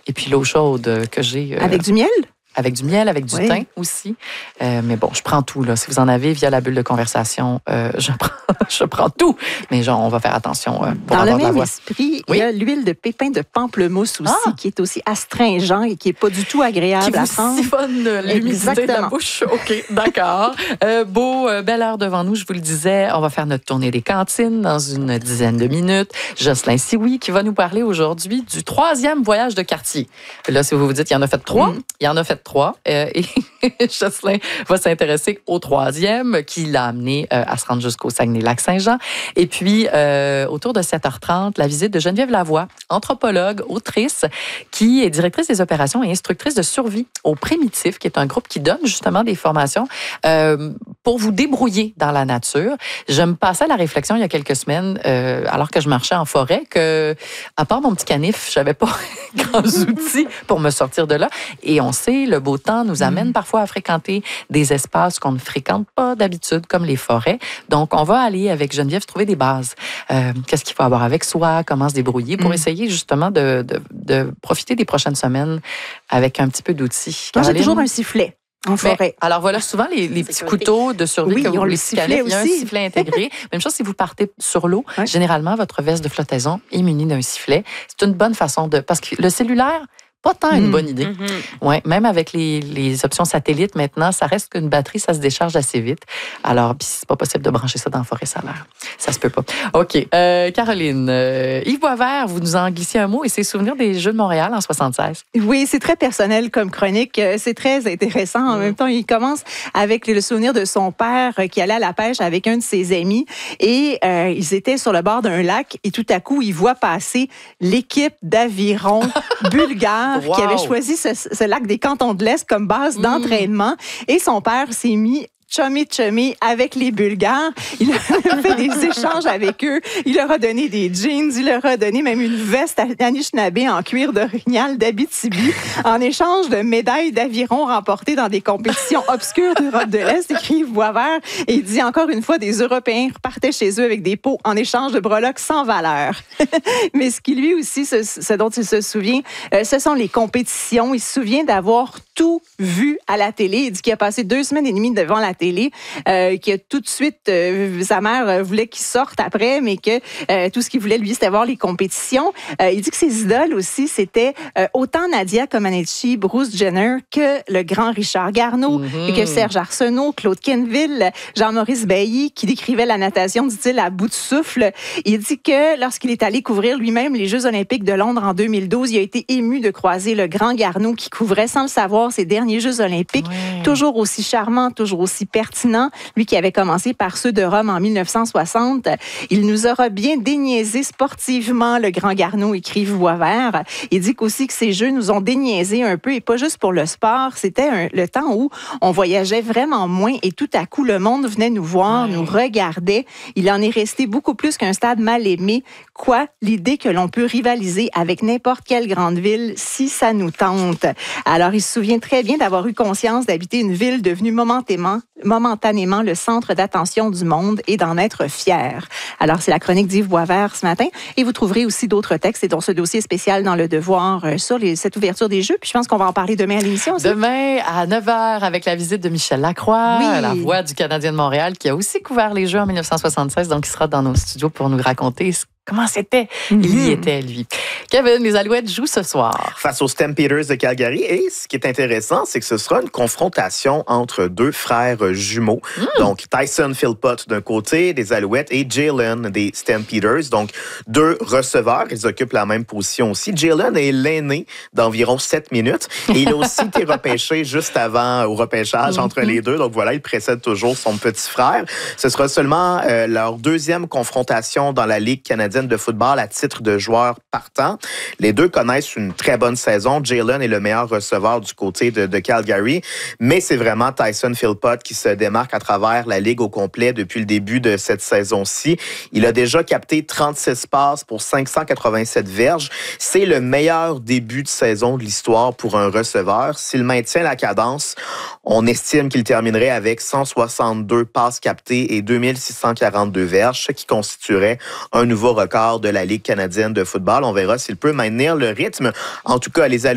Et puis l'eau chaude que j'ai... Avec du miel? Avec du miel, avec du thym aussi. Mais bon, je prends tout. Là. Si vous en avez via la bulle de conversation, je prends tout. Mais genre, on va faire attention pour dans avoir le de la même voix. esprit, il y a l'huile de pépins de pamplemousse aussi, qui est aussi astringent et qui n'est pas du tout agréable à prendre. Qui siphonne l'humidité de la bouche. OK, d'accord. Belle heure devant nous, je vous le disais. On va faire notre tournée des cantines dans une dizaine de minutes. Jocelyn Sioui qui va nous parler aujourd'hui du 3e voyage de quartier. Là, si vous vous dites, il y en a fait 3, il y en a fait 3. Et Jocelyn va s'intéresser au 3e qui l'a amené à se rendre jusqu'au Saguenay-Lac-Saint-Jean. Et puis, autour de 7h30, la visite de Geneviève Lavoie, anthropologue, autrice, qui est directrice des opérations et instructrice de survie au Primitif, qui est un groupe qui donne justement des formations pour vous débrouiller dans la nature. Je me passais à la réflexion il y a quelques semaines, alors que je marchais en forêt, que, à part mon petit canif, j'avais pas grands outils pour me sortir de là. Et on sait, le beau temps nous amène parfois à fréquenter des espaces qu'on ne fréquente pas d'habitude, comme les forêts. Donc, on va aller avec Geneviève trouver des bases. Qu'est-ce qu'il faut avoir avec soi, comment se débrouiller pour essayer justement de profiter des prochaines semaines avec un petit peu d'outils. Moi, j'ai toujours un sifflet. En forêt. Alors voilà, souvent les petits couteaux de survie, ils ont le sifflet aussi. Il y a un sifflet intégré. Même chose si vous partez sur l'eau, généralement, votre veste de flottaison est munie d'un sifflet. C'est une bonne façon de... Parce que le cellulaire, pas tant une bonne idée. Ouais, même avec les options satellites maintenant, ça reste qu'une batterie, ça se décharge assez vite. Alors, puis c'est pas possible de brancher ça dans la forêt, ça se peut pas. OK. Caroline, Yves Boisvert, vous nous en glissiez un mot et ses souvenirs des Jeux de Montréal en 76. Oui, c'est très personnel comme chronique. C'est très intéressant. En même temps, il commence avec le souvenir de son père qui allait à la pêche avec un de ses amis et ils étaient sur le bord d'un lac et tout à coup, il voit passer l'équipe d'aviron bulgare qui avait choisi ce lac des Cantons de l'Est comme base d'entraînement. Et son père s'est mis chummy avec les Bulgares. Il a fait des échanges avec eux. Il leur a donné des jeans. Il leur a donné même une veste Anishinaabe en cuir d'orignal d'Abitibi en échange de médailles d'aviron remportées dans des compétitions obscures d'Europe de l'Est, écrit Yves Boisvert. Et il dit encore une fois, des Européens repartaient chez eux avec des pots en échange de breloques sans valeur. Mais ce qui lui aussi, ce dont il se souvient, ce sont les compétitions. Il se souvient d'avoir tout vu à la télé. Il dit qu'il a passé 2 semaines et demie devant la télé, que tout de suite, sa mère voulait qu'il sorte après, mais que tout ce qu'il voulait, lui, c'était voir les compétitions. Il dit que ses idoles aussi, c'était autant Nadia Comaneci, Bruce Jenner, que le grand Richard Garneau, et que Serge Arsenault, Claude Quenneville, Jean-Maurice Bailly, qui décrivait la natation, dit-il, à bout de souffle. Il dit que lorsqu'il est allé couvrir lui-même les Jeux olympiques de Londres en 2012, il a été ému de croiser le grand Garneau qui couvrait, sans le savoir, ses derniers Jeux olympiques, toujours aussi charmant, toujours aussi pertinent. Lui qui avait commencé par ceux de Rome en 1960. Il nous aura bien déniaisé sportivement, le grand Garneau, écrit Yves Boisvert. Il dit aussi que ces Jeux nous ont déniaisé un peu, et pas juste pour le sport. C'était le temps où on voyageait vraiment moins et tout à coup, le monde venait nous voir, nous regardait. Il en est resté beaucoup plus qu'un stade mal aimé. Quoi? L'idée que l'on peut rivaliser avec n'importe quelle grande ville si ça nous tente. Alors, il se souvient très bien d'avoir eu conscience d'habiter une ville devenue momentanément le centre d'attention du monde et d'en être fier. Alors, c'est la chronique d'Yves Boisvert ce matin. Et vous trouverez aussi d'autres textes et dont ce dossier spécial dans Le Devoir sur cette ouverture des Jeux. Puis je pense qu'on va en parler demain à l'émission aussi. Demain à 9h avec la visite de Michel Lacroix, la voix du Canadien de Montréal, qui a aussi couvert les Jeux en 1976. Donc, il sera dans nos studios pour nous raconter comment c'était. Il y était, lui. Kevin, les Alouettes jouent ce soir. Face aux Stampeders de Calgary. Et ce qui est intéressant, c'est que ce sera une confrontation entre 2 frères jumeaux. Donc, Tyson Philpott d'un côté des Alouettes et Jalen des Stampeders. Donc, 2 receveurs. Ils occupent la même position aussi. Jalen est l'aîné d'environ 7 minutes. Et il a aussi été repêché juste avant au repêchage entre les deux. Donc, voilà, il précède toujours son petit frère. Ce sera seulement leur 2e confrontation dans la Ligue canadienne de football à titre de joueur partant. Les 2 connaissent une très bonne saison. Jalen est le meilleur receveur du côté de Calgary, mais c'est vraiment Tyson Philpott qui se démarque à travers la Ligue au complet depuis le début de cette saison-ci. Il a déjà capté 36 passes pour 587 verges. C'est le meilleur début de saison de l'histoire pour un receveur. S'il maintient la cadence, on estime qu'il terminerait avec 162 passes captées et 2642 verges, ce qui constituerait un nouveau record de la Ligue canadienne de football. On verra s'il peut maintenir le rythme. En tout cas, les